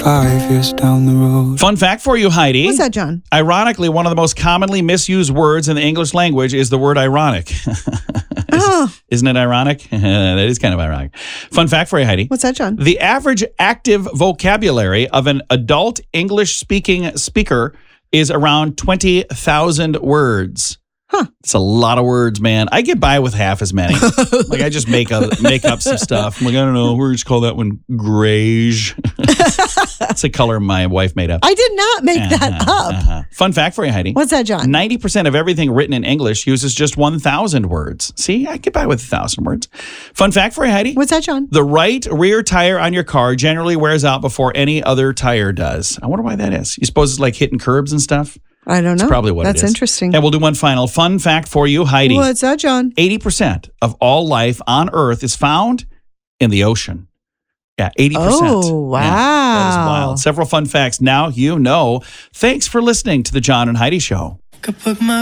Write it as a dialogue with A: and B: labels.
A: 5 years down the road.
B: Fun fact for you, Heidi.
C: What's that, John?
B: Ironically, one of the most commonly misused words in the English language is the word ironic. Isn't it ironic? That is kind of ironic. Fun fact for you, Heidi.
C: What's that, John?
B: The average active vocabulary of an adult English-speaking speaker is around 20,000 words.
C: Huh.
B: It's a lot of words, man. I get by with half as many. Like I just make up some stuff. I'm like, I don't know. We're just call that one grayish. It's a color my wife made up.
C: I did not make that up.
B: Fun fact for you, Heidi.
C: What's that, John?
B: 90% of everything written in English uses just 1,000 words. See, I get by with 1,000 words. Fun fact for you, Heidi.
C: What's that, John?
B: The right rear tire on your car generally wears out before any other tire does. I wonder why that is. You suppose it's like hitting curbs and stuff?
C: I don't know.
B: That's probably what it is.
C: That's interesting.
B: And we'll do one final fun fact for you, Heidi.
C: What's that, John?
B: 80% of all life on Earth is found in the ocean. Yeah, 80%.
C: Oh, wow.
B: Yeah, that is wild. Several fun facts. Now you know. Thanks for listening to the John and Heidi Show.